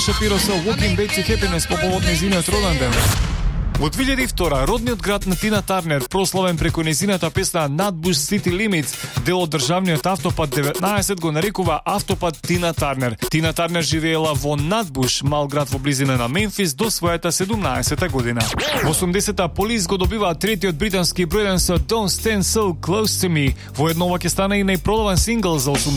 Шапиро со Walking Back to Happiness по повод нејзиниот роден ден. Во 2002 родниот град на Тина Тарнер, прославен преку нејзината песна Nutbush City Limits, дел од државниот автопат 19, го нарекува автопат Тина Тарнер. Тина Тарнер живеела во Nutbush, мал град во близина на Мемфис, до својата 17-та година. Во 80-та Полис го добива третиот британски бројден со Don't Stand So Close to Me. Воеднова ќе стане и најпродаван сингл за